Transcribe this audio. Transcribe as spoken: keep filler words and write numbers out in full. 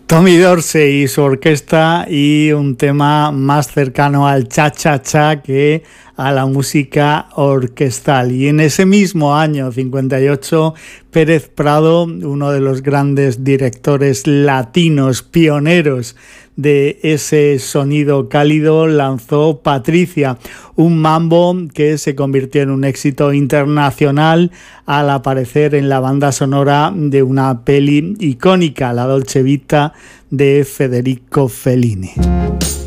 Tommy Dorsey y su orquesta, y un tema más cercano al cha-cha-cha que a la música orquestal. Y en ese mismo año, cincuenta y ocho, Pérez Prado, uno de los grandes directores latinos pioneros de ese sonido cálido, lanzó Patricia, un mambo que se convirtió en un éxito internacional al aparecer en la banda sonora de una peli icónica, La Dolce Vita de Federico Fellini.